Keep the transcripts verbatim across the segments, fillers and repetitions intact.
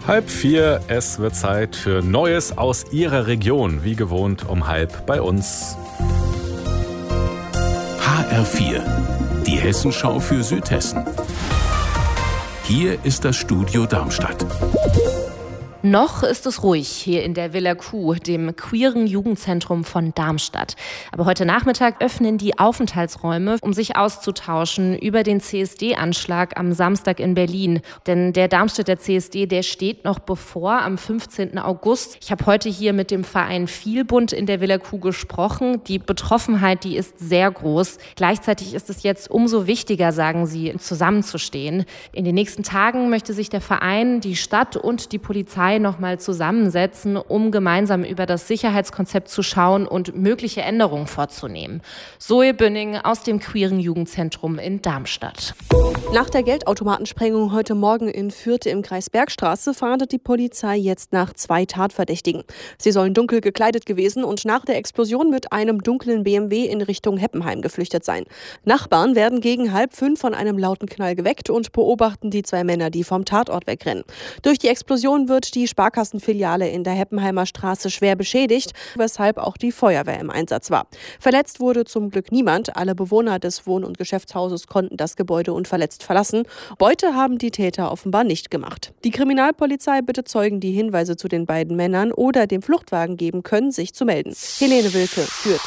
Halb vier, es wird Zeit für Neues aus Ihrer Region. Wie gewohnt um halb bei uns. H R vier, die Hessenschau für Südhessen. Hier ist das Studio Darmstadt. Noch ist es ruhig hier in der Villa Q, dem queeren Jugendzentrum von Darmstadt. Aber heute Nachmittag öffnen die Aufenthaltsräume, um sich auszutauschen über den C S D-Anschlag am Samstag in Berlin. Denn der Darmstädter C S D, der steht noch bevor am fünfzehnten August. Ich habe heute hier mit dem Verein Vielbund in der Villa Q gesprochen. Die Betroffenheit, die ist sehr groß. Gleichzeitig ist es jetzt umso wichtiger, sagen sie, zusammenzustehen. In den nächsten Tagen möchte sich der Verein, die Stadt und die Polizei noch mal zusammensetzen, um gemeinsam über das Sicherheitskonzept zu schauen und mögliche Änderungen vorzunehmen. Zoe Bünning aus dem queeren Jugendzentrum in Darmstadt. Nach der Geldautomatensprengung heute Morgen in Fürth im Kreis Bergstraße fahndet die Polizei jetzt nach zwei Tatverdächtigen. Sie sollen dunkel gekleidet gewesen und nach der Explosion mit einem dunklen B M W in Richtung Heppenheim geflüchtet sein. Nachbarn werden gegen halb fünf von einem lauten Knall geweckt und beobachten die zwei Männer, die vom Tatort wegrennen. Durch die Explosion wird die Die Sparkassenfiliale in der Heppenheimer Straße schwer beschädigt, weshalb auch die Feuerwehr im Einsatz war. Verletzt wurde zum Glück niemand. Alle Bewohner des Wohn- und Geschäftshauses konnten das Gebäude unverletzt verlassen. Beute haben die Täter offenbar nicht gemacht. Die Kriminalpolizei bittet Zeugen, die Hinweise zu den beiden Männern oder dem Fluchtwagen geben können, sich zu melden. Helene Wilke führt.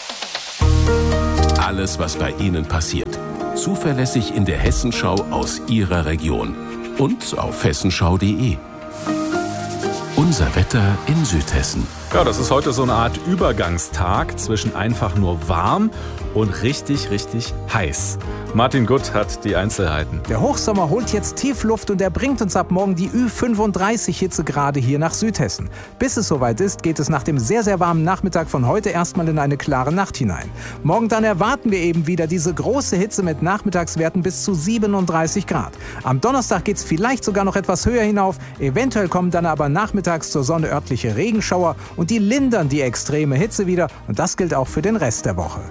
Alles, was bei Ihnen passiert. Zuverlässig in der Hessenschau aus Ihrer Region. Und auf hessenschau punkt de. Unser Wetter in Südhessen. Ja, das ist heute so eine Art Übergangstag zwischen einfach nur warm und richtig, richtig heiß. Martin Gutt hat die Einzelheiten. Der Hochsommer holt jetzt Tiefluft und er bringt uns ab morgen die Ü fünfunddreißig Hitzegrade hier nach Südhessen. Bis es soweit ist, geht es nach dem sehr, sehr warmen Nachmittag von heute erstmal in eine klare Nacht hinein. Morgen dann erwarten wir eben wieder diese große Hitze mit Nachmittagswerten bis zu siebenunddreißig Grad. Am Donnerstag geht es vielleicht sogar noch etwas höher hinauf. Eventuell kommen dann aber nachmittags zur Sonne örtliche Regenschauer und die lindern die extreme Hitze wieder. Und das gilt auch für den Rest der Woche.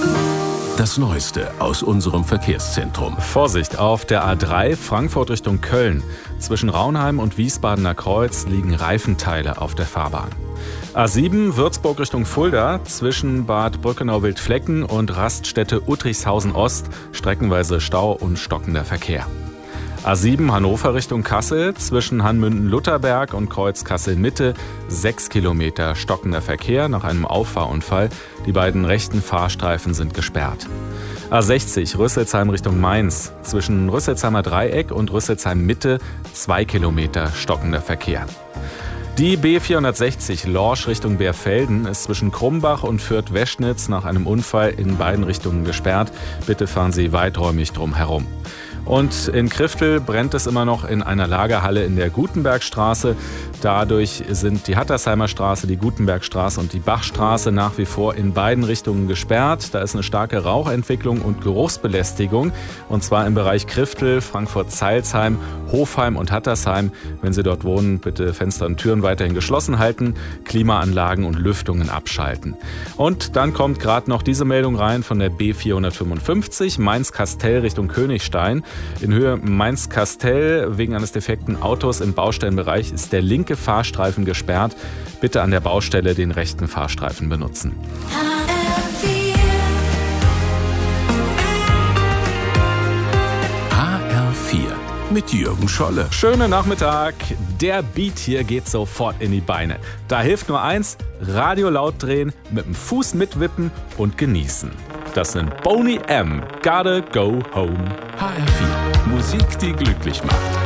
Das Neueste aus unserem Verkehrszentrum. Vorsicht, auf der A drei Frankfurt Richtung Köln. Zwischen Raunheim und Wiesbadener Kreuz liegen Reifenteile auf der Fahrbahn. A sieben Würzburg Richtung Fulda. Zwischen Bad Brückenau-Wildflecken und Raststätte Uttrichshausen Ost streckenweise Stau und stockender Verkehr. A sieben Hannover Richtung Kassel, zwischen Hanmünden-Lutherberg und Kreuz Kassel-Mitte, sechs Kilometer stockender Verkehr nach einem Auffahrunfall. Die beiden rechten Fahrstreifen sind gesperrt. A sechzig Rüsselsheim Richtung Mainz, zwischen Rüsselsheimer Dreieck und Rüsselsheim Mitte, zwei Kilometer stockender Verkehr. Die B vierhundertsechzig Lorsch Richtung Bärfelden ist zwischen Krumbach und Fürth-Weschnitz nach einem Unfall in beiden Richtungen gesperrt. Bitte fahren Sie weiträumig drum herum. Und in Kriftel brennt es immer noch in einer Lagerhalle in der Gutenbergstraße. Dadurch sind die Hattersheimer Straße, die Gutenbergstraße und die Bachstraße nach wie vor in beiden Richtungen gesperrt. Da ist eine starke Rauchentwicklung und Geruchsbelästigung. Und zwar im Bereich Kriftel, Frankfurt-Zeilsheim, Hofheim und Hattersheim. Wenn Sie dort wohnen, bitte Fenster und Türen weiterhin geschlossen halten, Klimaanlagen und Lüftungen abschalten. Und dann kommt gerade noch diese Meldung rein von der B vierhundertfünfundfünfzig, Mainz-Kastell Richtung Königstein. In Höhe Mainz-Kastell wegen eines defekten Autos im Baustellenbereich ist der linke Fahrstreifen gesperrt. Bitte an der Baustelle den rechten Fahrstreifen benutzen. H R vier mit Jürgen Scholle. Schönen Nachmittag. Der Beat hier geht sofort in die Beine. Da hilft nur eins, Radio laut drehen, mit dem Fuß mitwippen und genießen. Das sind Boney M. Gotta Go Home. H R vier. Musik, die glücklich macht.